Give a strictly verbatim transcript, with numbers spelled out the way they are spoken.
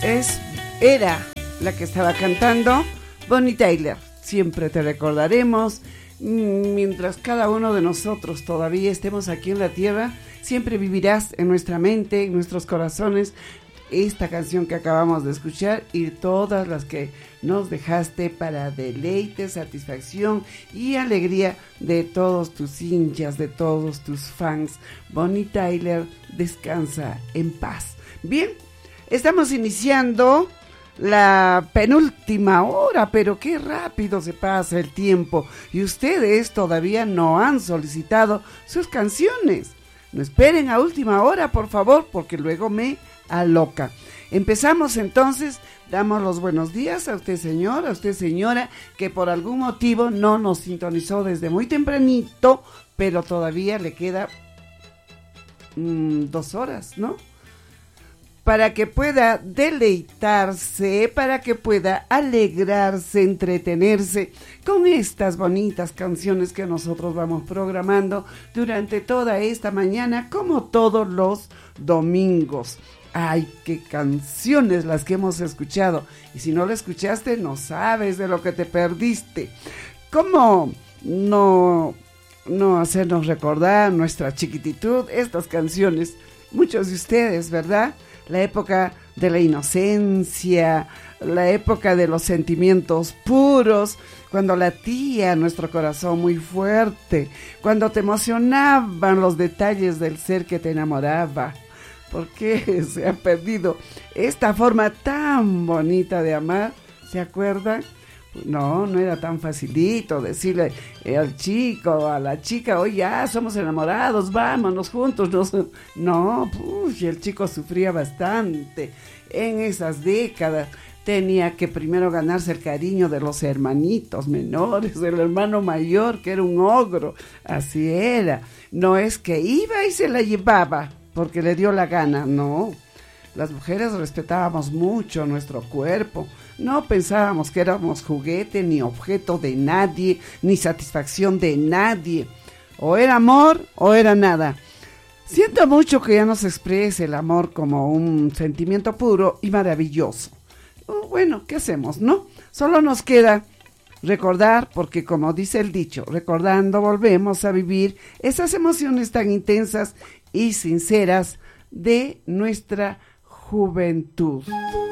es, era la que estaba cantando Bonnie Tyler. Siempre te recordaremos, mientras cada uno de nosotros todavía estemos aquí en la tierra, siempre vivirás en nuestra mente, en nuestros corazones, esta canción que acabamos de escuchar y todas las que nos dejaste para deleite, satisfacción y alegría de todos tus hinchas, de todos tus fans. Bonnie Tyler, descansa en paz. Bien, estamos iniciando la penúltima hora, pero qué rápido se pasa el tiempo y ustedes todavía no han solicitado sus canciones. No esperen a última hora, por favor, porque luego me aloca. Empezamos entonces, damos los buenos días a usted señor, a usted señora, que por algún motivo no nos sintonizó desde muy tempranito, pero todavía le queda mmm, dos horas, ¿no? Para que pueda deleitarse, para que pueda alegrarse, entretenerse con estas bonitas canciones que nosotros vamos programando durante toda esta mañana, como todos los domingos. ¡Ay, qué canciones las que hemos escuchado! Y si no lo escuchaste, no sabes de lo que te perdiste. ¿Cómo no, no hacernos recordar nuestra chiquititud? Estas canciones, muchos de ustedes, ¿verdad? La época de la inocencia, la época de los sentimientos puros, cuando latía nuestro corazón muy fuerte, cuando te emocionaban los detalles del ser que te enamoraba. ¿Por qué se ha perdido esta forma tan bonita de amar? ¿Se acuerdan? No, no era tan facilito decirle eh, al chico, a la chica, oye, ya somos enamorados, vámonos juntos. Nos... No, pues, el chico sufría bastante en esas décadas. Tenía que primero ganarse el cariño de los hermanitos menores, del hermano mayor, que era un ogro. Así era. No es que iba y se la llevaba porque le dio la gana, no. Las mujeres respetábamos mucho nuestro cuerpo, no pensábamos que éramos juguete, ni objeto de nadie, ni satisfacción de nadie. O era amor o era nada. Siento mucho que ya no se exprese el amor como un sentimiento puro y maravilloso. Bueno, ¿qué hacemos, no? Solo nos queda recordar, porque como dice el dicho, recordando volvemos a vivir esas emociones tan intensas y sinceras de nuestra juventud.